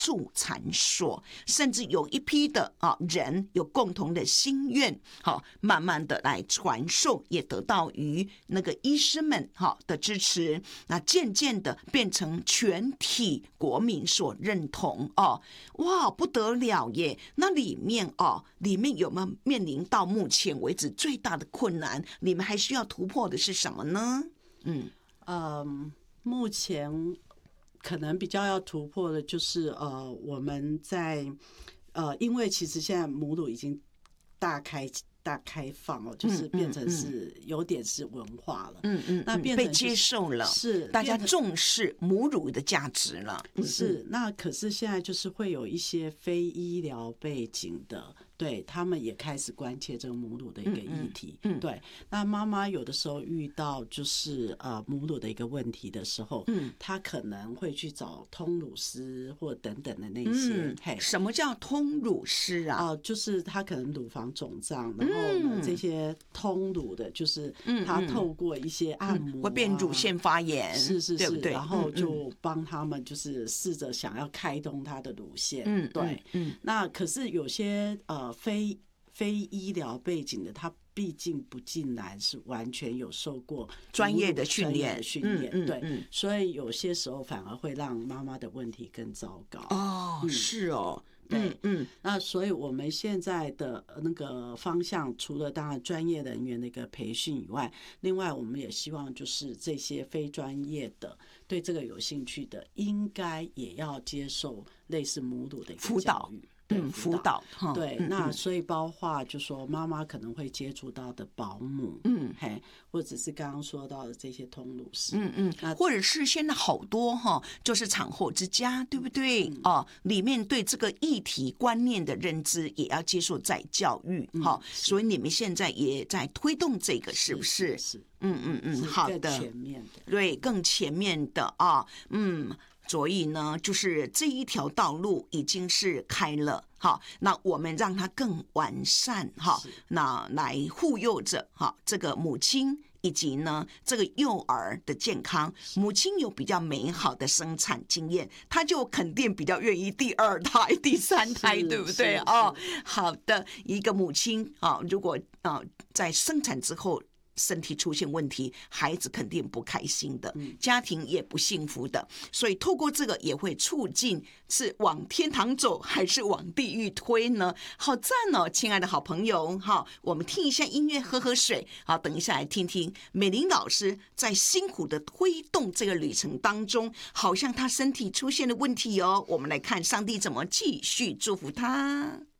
助禅所，甚至有一批的人有共同的心愿，慢慢的来传授，也得到于那个医师们的支持，那渐渐的变成全体国民所认同哇，不得了耶！那里面有没有面临到目前为止最大的困难？你们还需要突破的是什么呢？ 目前可能比较要突破的就是我们在因为其实现在母乳已经大开放就是变成是有点是文化了，那变成、 被接受了， 是大家重视母乳的价值了， 是。那可是现在就是会有一些非医疗背景的，对他们也开始关切这个母乳的一个议题，对。那妈妈有的时候遇到就是母乳的一个问题的时候，她可能会去找通乳师或等等的那些。 什么叫通乳师啊？ 就是她可能乳房肿胀，然后呢这些通乳的，就是她透过一些按摩会变乳腺发炎， 是， 对不对？ 然后就帮他们就是试着想要开动她的乳腺，对，那可是有些非医疗背景的，他毕竟不尽然是完全有受过专业的训练， 对，所以有些时候反而会让妈妈的问题更糟糕。 是哦。 对，那所以我们现在的那个方向，除了当然专业人员的一个培训以外，另外我们也希望就是这些非专业的对这个有兴趣的，应该也要接受类似母乳的一个教育。 辅导， 对，那所以包括就说妈妈可能会接触到的保姆，或者是刚刚说到的这些通乳师， 或者是现在好多就是产后之家，对不对？里面对这个议题观念的认知也要接受再教育，所以你们现在也在推动这个，是不是？ 是， 好的， 更前面的， 对，更前面的所以呢，就是这一条道路已经是开了，那我们让它更完善，那来护佑着这个母亲以及呢这个幼儿的健康。母亲有比较美好的生产经验，她就肯定比较愿意第二胎、第三胎，对不对？好的，一个母亲如果在生产之后身体出现问题，孩子肯定不开心的，家庭也不幸福的，所以透过这个也会促进是往天堂走还是往地狱推呢？好赞哦，亲爱的好朋友，我们听一下音乐，喝水，好，等一下来听听美玲老师在辛苦的推动这个旅程当中，好像她身体出现了问题哦，我们来看上帝怎么继续祝福她。